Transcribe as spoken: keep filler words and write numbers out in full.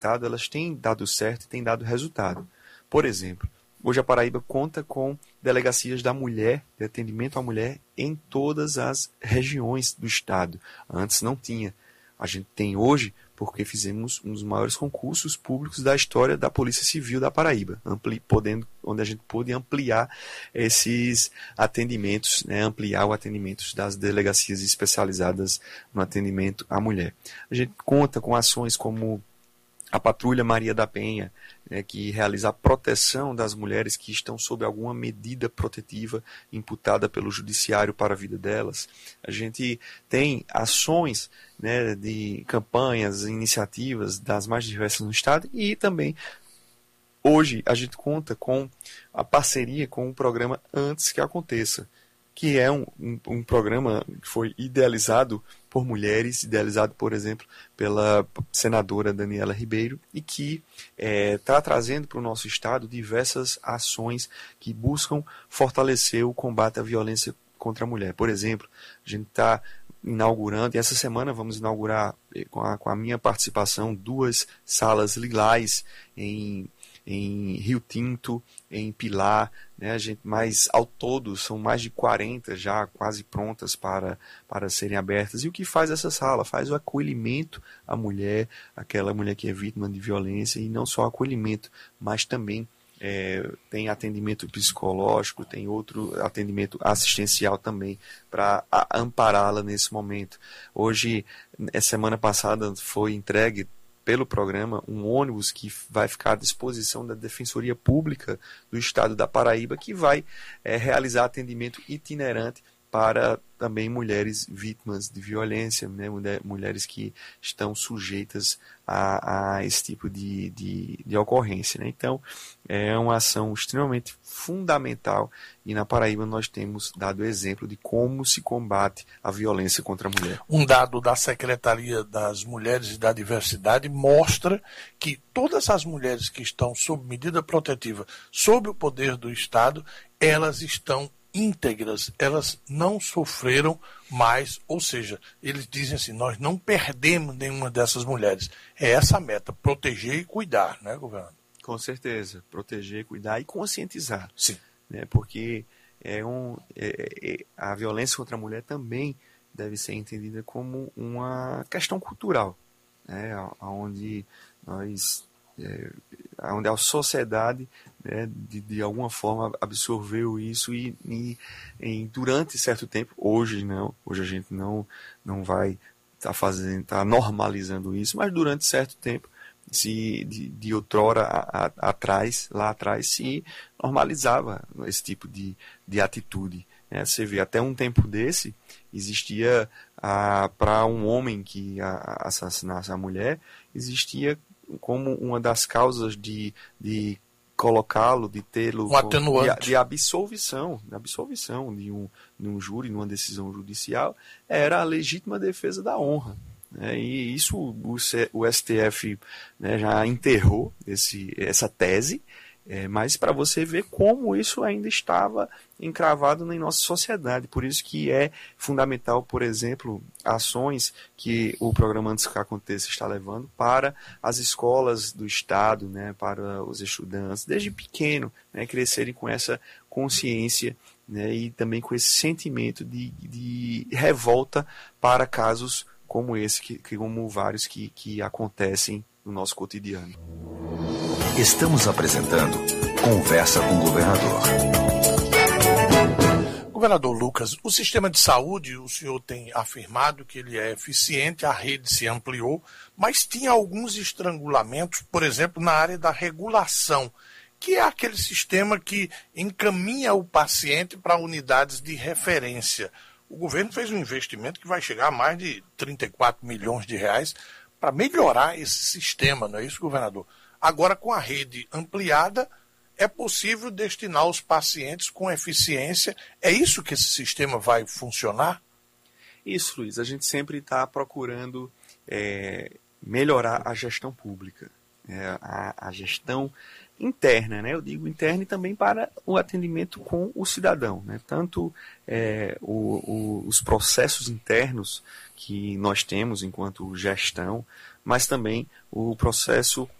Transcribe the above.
elas têm dado certo e têm dado resultado. Por exemplo, hoje a Paraíba conta com delegacias da mulher, de atendimento à mulher, em todas as regiões do estado. Antes não tinha. A gente tem hoje porque fizemos um dos maiores concursos públicos da história da Polícia Civil da Paraíba, ampli, podendo, onde a gente pôde ampliar esses atendimentos, né, ampliar o atendimento das delegacias especializadas no atendimento à mulher. A gente conta com ações como a Patrulha Maria da Penha, né, que realiza a proteção das mulheres que estão sob alguma medida protetiva imputada pelo judiciário para a vida delas. A gente tem ações, né, de campanhas, iniciativas das mais diversas no estado e também hoje a gente conta com a parceria com o programa Antes que Aconteça, que é um, um, um programa que foi idealizado por mulheres, idealizado, por exemplo, pela senadora Daniela Ribeiro, e que está é, trazendo para o nosso estado diversas ações que buscam fortalecer o combate à violência contra a mulher. Por exemplo, a gente está inaugurando, e essa semana vamos inaugurar, com a, com a minha participação, duas salas lilás em em Rio Tinto, em Pilar, né, a gente, mas ao todo são mais de quarenta já quase prontas para, para serem abertas. E o que faz essa sala? Faz o acolhimento à mulher, aquela mulher que é vítima de violência, e não só acolhimento, mas também é, tem atendimento psicológico, tem outro atendimento assistencial também para ampará-la nesse momento. Hoje, semana passada, foi entregue pelo programa um ônibus que vai ficar à disposição da Defensoria Pública do Estado da Paraíba, que vai é, realizar atendimento itinerante para também mulheres vítimas de violência, né, mulher, mulheres que estão sujeitas a, a esse tipo de, de, de ocorrência. Né? Então, é uma ação extremamente fundamental e na Paraíba nós temos dado exemplo de como se combate a violência contra a mulher. Um dado da Secretaria das Mulheres e da Diversidade mostra que todas as mulheres que estão sob medida protetiva, sob o poder do Estado, elas estão íntegras, elas não sofreram mais, ou seja, eles dizem assim, nós não perdemos nenhuma dessas mulheres. É essa a meta, proteger e cuidar, né, governador? Com certeza, proteger, cuidar e conscientizar. Sim. Né, porque é um, é, é, a violência contra a mulher também deve ser entendida como uma questão cultural, né, onde nós, é, onde a sociedade, né, de, de alguma forma absorveu isso e, e, e durante certo tempo, hoje não, hoje a gente não, não vai estar tá fazendo, tá normalizando isso, mas durante certo tempo, se de, de outrora a, a, atrás, lá atrás, se normalizava esse tipo de, de atitude. Né? Você vê, até um tempo desse, existia, para um homem que a, assassinasse a mulher, existia como uma das causas de, de colocá-lo, de tê-lo um atenuante. De, de absolvição, de absolvição de um, de um júri, numa decisão judicial, era a legítima defesa da honra. Né? E isso o, o S T F, né, já enterrou esse, essa tese, é, mas para você ver como isso ainda estava encravado na nossa sociedade. Por isso que é fundamental, por exemplo, ações que o programa Antes que Aconteça está levando para as escolas do Estado, né, para os estudantes, desde pequeno, né, crescerem com essa consciência, né, e também com esse sentimento de, de revolta para casos como esse, que, como vários que, que acontecem no nosso cotidiano. Estamos apresentando Conversa com o Governador. Governador Lucas, o sistema de saúde, o senhor tem afirmado que ele é eficiente, a rede se ampliou, mas tinha alguns estrangulamentos, por exemplo, na área da regulação, que é aquele sistema que encaminha o paciente para unidades de referência. O governo fez um investimento que vai chegar a mais de trinta e quatro milhões de reais para melhorar esse sistema, não é isso, governador? Agora, com a rede ampliada, é possível destinar os pacientes com eficiência. É isso que esse sistema vai funcionar? Isso, Luiz. A gente sempre está procurando é, melhorar a gestão pública, é, a, a gestão interna, né? Eu digo interna e também para o atendimento com o cidadão, né? Tanto é, o, o, os processos internos que nós temos enquanto gestão, mas também o processo